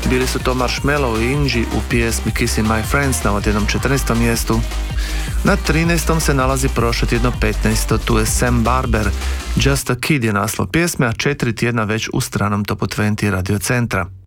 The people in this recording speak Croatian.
Bili su to Marshmello i Inji u pjesmi Kissing My Friends na odjednom 14. mjestu. Na 13. se nalazi prošlo tjedno 15. Tu je Sam Barber, Just a Kid je naslov pjesme, a 4 tjedna već u stranom topu 20 Radio Centra.